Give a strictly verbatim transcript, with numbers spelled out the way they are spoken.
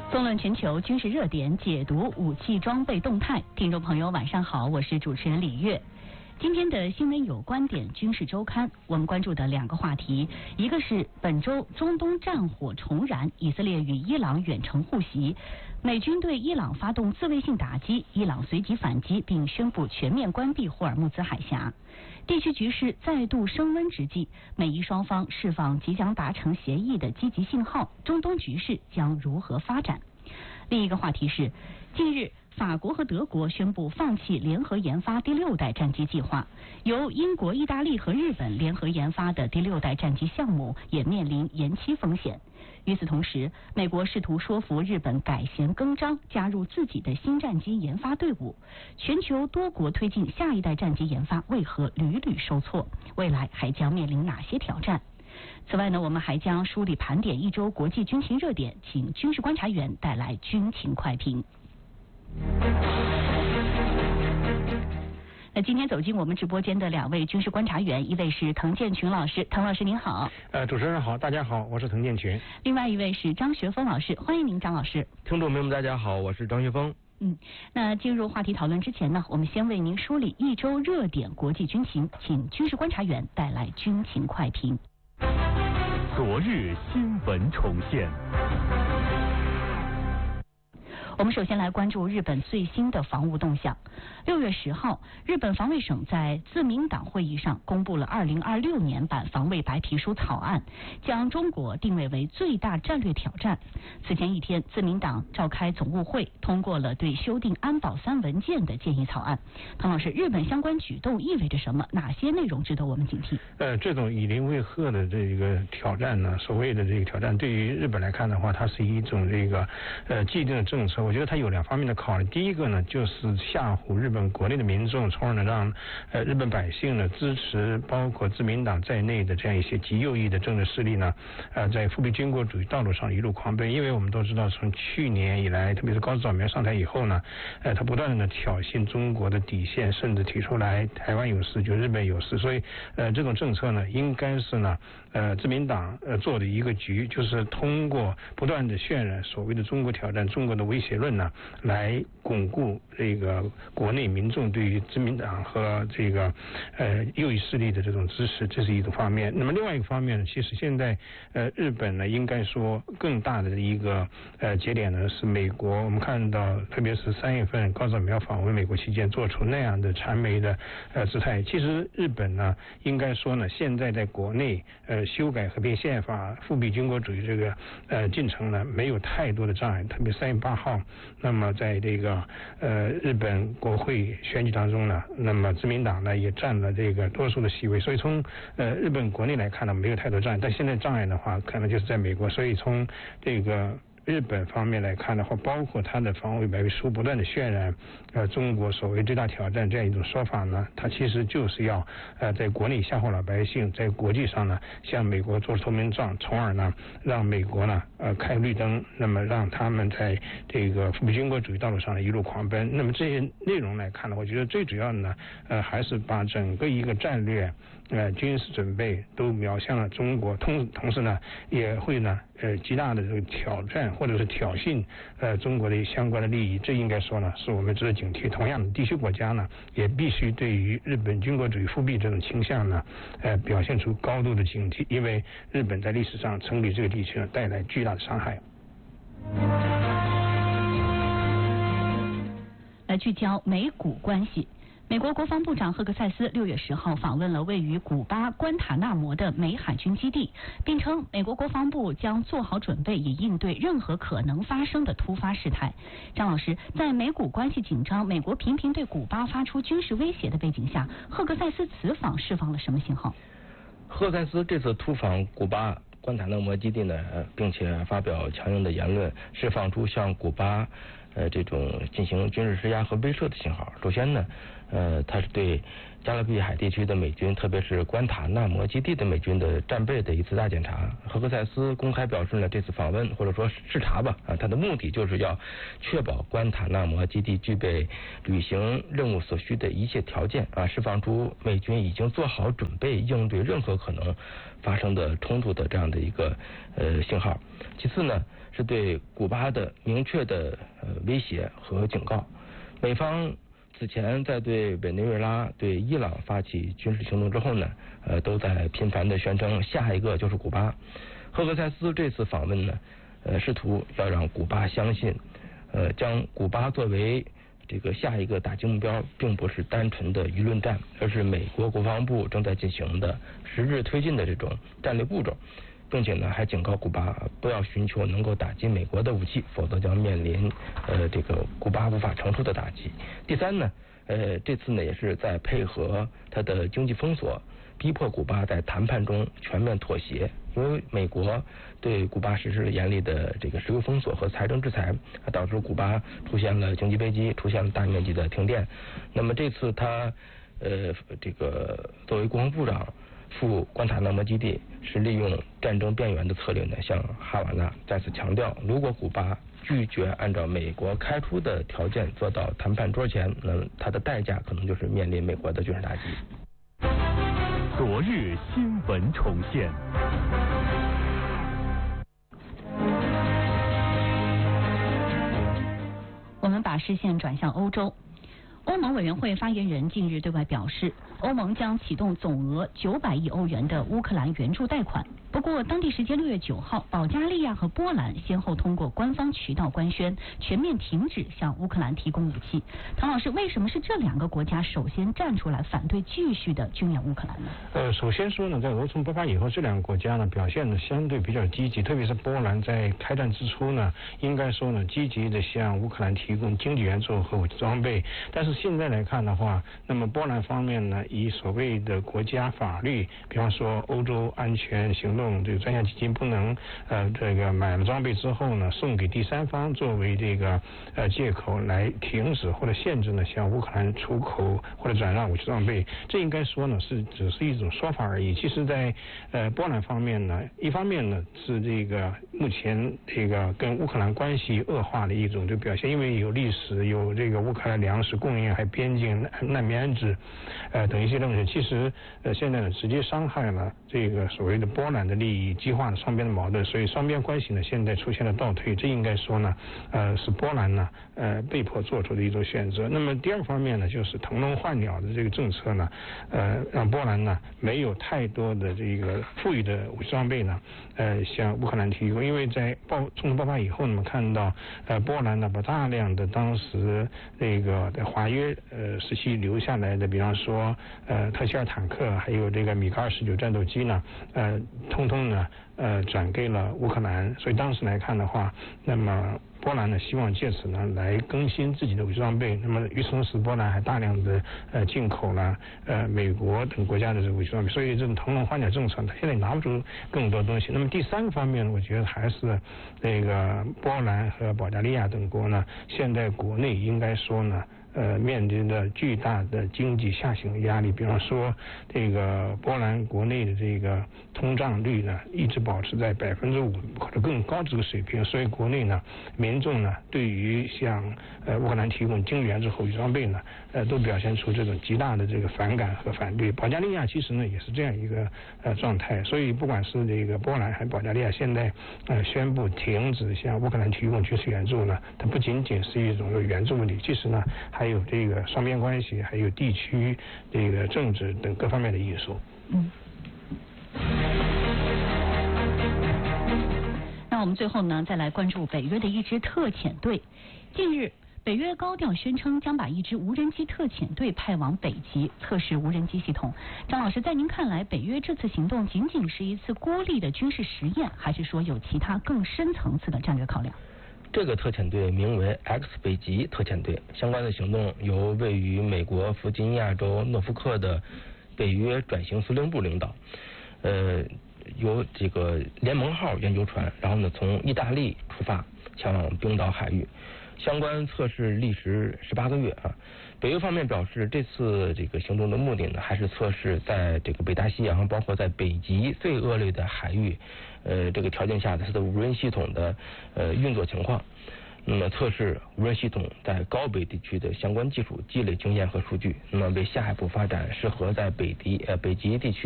纵论全球军事热点，解读武器装备动态。听众朋友晚上好，我是主持人李月。今天的新闻有观点军事周刊，我们关注的两个话题，一个是本周中东战火重燃，以色列与伊朗远程互袭，美军对伊朗发动自卫性打击，伊朗随即反击并宣布全面关闭霍尔木兹海峡。地区局势再度升温之际，美伊双方释放即将达成协议的积极信号，中东局势将如何发展？另一个话题是，近日法国和德国宣布放弃联合研发第六代战机计划，由英国、意大利和日本联合研发的第六代战机项目也面临延期风险。与此同时，美国试图说服日本改弦更张，加入自己的新战机研发队伍。全球多国推进下一代战机研发为何屡屡受挫？未来还将面临哪些挑战？此外呢，我们还将梳理盘点一周国际军情热点，请军事观察员带来军情快评。那今天走进我们直播间的两位军事观察员，一位是滕建群老师，滕老师您好。 呃，主持人好，大家好，我是滕建群。 另外一位是张学峰老师，欢迎您，张老师。 听众朋友们，大家好，我是张学峰。 嗯，那进入话题讨论之前呢，我们先为您梳理一周热点国际军情，请军事观察员带来军情快评。 昨日新闻重现。 我们首先来关注日本最新的防务动向。六月十号，日本防卫省在自民党会议上公布了二零二六年版防卫白皮书草案，将中国定位为最大战略挑战。此前一天，自民党召开总务会，通过了对修订安保三文件的建议草案。滕老师，日本相关举动意味着什么？哪些内容值得我们警惕？ 呃，这种以邻为壑的这个挑战呢，所谓的这个挑战，对于日本来看的话，它是一种这个呃既定的政策。我觉得它有两方面的考虑。第一个呢，就是吓唬日本国内的民众，从而呢让呃日本百姓呢支持包括自民党在内的这样一些极右翼的政治势力呢，呃在复辟军国主义道路上一路狂奔。因为我们都知道，从去年以来，特别是高市早苗上台以后呢，呃他不断的呢挑衅中国的底线，甚至提出来台湾有事就日本有事。所以呃这种政策呢，应该是呢呃自民党呃做的一个局，就是通过不断的渲染所谓的中国挑战、中国的威胁论呢，来巩固这个国内民众对于自民党和这个呃右翼势力的这种支持，这是一种方面。那么另外一个方面呢，其实现在呃日本呢，应该说更大的一个呃节点呢是美国。我们看到，特别是三月份高市苗访问美国期间，做出那样的谄媚的呃姿态。其实日本呢，应该说呢，现在在国内呃修改和平宪法、复辟军国主义这个呃进程呢，没有太多的障碍。特别三月八号，那么在这个呃日本国会选举当中呢，那么自民党呢也占了这个多数的席位，所以从呃日本国内来看呢，没有太多障碍。但现在障碍的话，可能就是在美国。所以从这个日本方面来看的话，包括他的防卫白皮书不断的渲染呃中国所谓最大挑战这样一种说法呢，它其实就是要呃在国内吓唬老百姓，在国际上呢向美国做投名状，从而呢让美国呢呃开绿灯，那么让他们在这个复辟军国主义道路上一路狂奔。那么这些内容来看呢，我觉得最主要的呢呃还是把整个一个战略呃军事准备都瞄向了中国，同同时呢也会呢呃极大的这个挑战或者是挑衅呃中国的相关的利益。这应该说呢是我们值得警惕。同样的，地区国家呢也必须对于日本军国主义复辟这种倾向呢呃表现出高度的警惕，因为日本在历史上曾给这个地区呢带来巨大的伤害。 来聚焦美古关系。美国国防部长赫克塞斯六月十号访问了位于古巴关塔那摩的美海军基地，并称美国国防部将做好准备，以应对任何可能发生的突发事态。张老师，在美古关系紧张、美国频频对古巴发出军事威胁的背景下，赫克塞斯此访释放了什么信号？ 赫塞斯这次突访古巴关塔那摩基地呢，并且发表强硬的言论，释放出向古巴呃这种进行军事施压和威慑的信号。首先呢，呃，他是对加勒比海地区的美军，特别是关塔那摩基地的美军的战备的一次大检查。赫克塞斯公开表示呢，这次访问或者说视察吧，啊，他的目的就是要确保关塔那摩基地具备履行任务所需的一切条件，啊，释放出美军已经做好准备应对任何可能发生的冲突的这样的一个呃信号。其次呢， 是对古巴的明确的呃威胁和警告。美方此前在对委内瑞拉、对伊朗发起军事行动之后呢，呃，都在频繁的宣称下一个就是古巴。赫克塞斯这次访问呢，呃，试图要让古巴相信，呃，将古巴作为这个下一个打击目标，并不是单纯的舆论战，而是美国国防部正在进行的实质推进的这种战略步骤。并且呢，还警告古巴不要寻求能够打击美国的武器，否则将面临呃这个古巴无法承受的打击。第三呢，呃这次呢也是在配合它的经济封锁，逼迫古巴在谈判中全面妥协。因为美国对古巴实施了严厉的这个石油封锁和财政制裁，导致古巴出现了经济危机，出现了大面积的停电。那么这次他呃这个作为国防部长赴关塔那摩基地，是利用战争边缘的策略呢，向哈瓦那再次强调，如果古巴拒绝按照美国开出的条件坐到谈判桌前，那它的代价可能就是面临美国的军事打击。 昨日新闻重现。 我们把视线转向欧洲。欧盟委员会发言人近日对外表示，欧盟将启动总额九百亿欧元的乌克兰援助贷款。不过，当地时间六月九号，保加利亚和波兰先后通过官方渠道官宣，全面停止向乌克兰提供武器。唐老师，为什么是这两个国家首先站出来反对继续的军援乌克兰呢？ 呃，首先说呢，在俄冲爆发以后，这两个国家呢表现的相对比较积极，特别是波兰在开战之初呢，应该说呢积极的向乌克兰提供经济援助和武器装备。但是现在来看的话，那么波兰方面呢，以所谓的国家法律，比方说欧洲安全行动这个专项基金不能呃这个买了装备之后呢送给第三方作为这个呃借口来停止或者限制呢向乌克兰出口或者转让武器装备。这应该说呢是只是一种说法而已。其实在呃波兰方面呢，一方面呢是这个目前这个跟乌克兰关系恶化的一种就表现，因为有历史，有这个乌克兰粮食供应，还边境难民安置呃等一些东西，其实呃现在呢直接伤害了这个所谓的波兰的利益，激化了双边的矛盾，所以双边关系呢现在出现了倒退。这应该说呢呃是波兰呢呃被迫做出的一种选择。那么第二方面呢，就是腾笼换鸟的这个政策呢呃让波兰呢没有太多的这个富裕的武器装备呢呃向乌克兰提供。因为在爆冲突爆发以后，我们看到呃波兰呢把大量的当时那个在华约呃时期留下来的，比方说呃特希尔坦克还有这个米格二十九战斗机呢呃通通呢呃转给了乌克兰。所以当时来看的话，那么波兰呢希望借此呢来更新自己的武器装备。那么与此同时，波兰还大量的呃进口了呃美国等国家的这个武器装备。所以这种腾笼换鸟政策呢现在拿不出更多东西。那么第三个方面呢，我觉得还是这个波兰和保加利亚等国呢现在国内应该说呢呃，面临着巨大的经济下行的压力。比方说，这个波兰国内的这个通胀率呢，一直保持在百分之五或者更高这个水平，所以国内呢，民众呢，对于向呃乌克兰提供经济援助和武器装备呢，呃，都表现出这种极大的这个反感和反对。保加利亚其实呢，也是这样一个呃状态。所以，不管是这个波兰还是保加利亚，现在呃宣布停止向乌克兰提供军事援助呢，它不仅仅是一种援助问题，其实呢，还还有这个双边关系，还有地区这个政治等各方面的因素。 嗯。那我们最后呢，再来关注北约的一支特遣队。近日，北约高调宣称将把一支无人机特遣队派往北极测试无人机系统。张老师，在您看来，北约这次行动仅仅是一次孤立的军事实验，还是说有其他更深层次的战略考量？ 这个特遣队名为 X 北极特遣队，相关的行动由位于美国弗吉尼亚州诺福克的北约转型司令部领导，呃，由这个联盟号研究船，然后呢从意大利出发前往冰岛海域，相关测试历时十八个月啊。北约方面表示，这次这个行动的目的呢，还是测试在这个北大西洋，包括在北极最恶劣的海域，呃，这个条件下它的无人系统的呃运作情况。那么测试无人系统在高北地区的相关技术，积累经验和数据，那么为下一步发展适合在北极呃北极地区。